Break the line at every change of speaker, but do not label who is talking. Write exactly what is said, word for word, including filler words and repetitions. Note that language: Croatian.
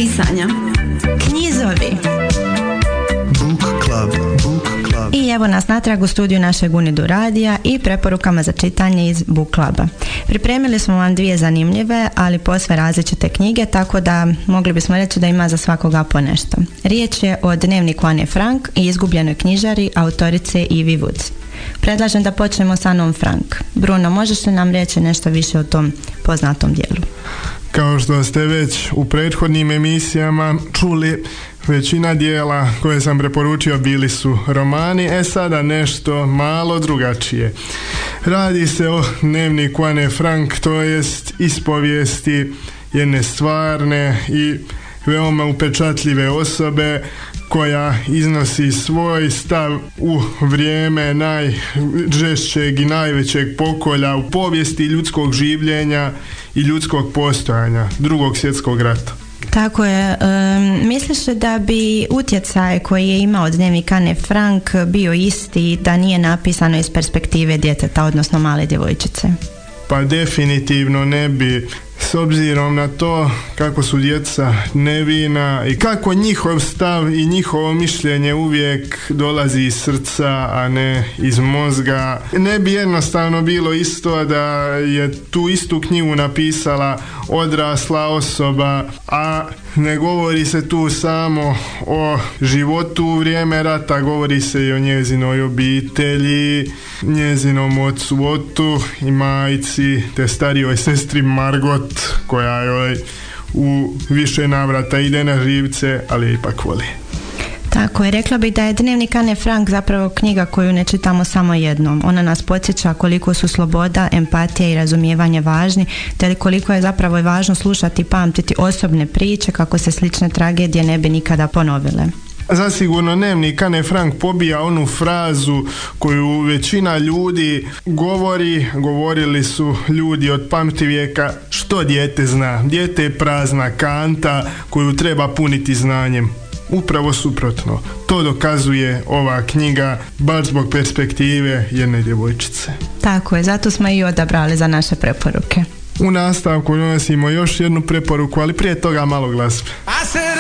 čitanja. Knjizovi.
Book Club. Book Club.
I evo nas natrag u studiju našeg Unidu radija i preporukama za čitanje iz Book Cluba. Pripremili smo vam dvije zanimljive, ali posve različite knjige, tako da mogli bismo reći da ima za svakoga po nešto. Riječ je o Dnevniku Ane Frank i Izgubljenoj knjižari autorice Ivy Woods. Predlažem da počnemo sa Anom Frank. Bruno, možeš li nam reći nešto više o tom poznatom dijelu?
Kao što ste već u prethodnim emisijama čuli, većina dijela koje sam preporučio bili su romani, e sada nešto malo drugačije. Radi se o Dnevniku Ane Frank, to jest ispovijesti jedne stvarne i veoma upečatljive osobe koja iznosi svoj stav u vrijeme najžešćeg i najvećeg pokolja u povijesti ljudskog življenja i ljudskog postojanja, Drugog svjetskog rata.
Tako je. Um, misliš li da bi utjecaj koji je imao Dnevnik Ane Frank bio isti da nije napisano iz perspektive djeteta, odnosno male djevojčice?
Pa definitivno ne bi, s obzirom na to kako su djeca nevina i kako njihov stav i njihovo mišljenje uvijek dolazi iz srca, a ne iz mozga. Ne bi jednostavno bilo isto da je tu istu knjigu napisala odrasla osoba, a ne govori se tu samo o životu u vrijeme rata, govori se i o njezinoj obitelji, njezinom ocu Otu i majci, te starijoj sestri Margot, koja joj u više navrata ide na živce, ali je ipak voli.
Tako je, rekla bih da je Dnevnik Ane Frank zapravo knjiga koju ne čitamo samo jednom. Ona nas podsjeća koliko su sloboda, empatija i razumijevanje važni, te koliko je zapravo i važno slušati i pamtiti osobne priče kako se slične tragedije ne bi nikada ponovile.
Zasigurno Dnevnik Ane Frank pobija onu frazu koju većina ljudi govori, govorili su ljudi od pamtivijeka: što dijete zna? Dijete je prazna kanta koju treba puniti znanjem. Upravo suprotno. To dokazuje ova knjiga, baš zbog perspektive jedne djevojčice.
Tako je, zato smo i odabrali za naše preporuke.
U nastavku donosimo još jednu preporuku, ali prije toga malo glazbe.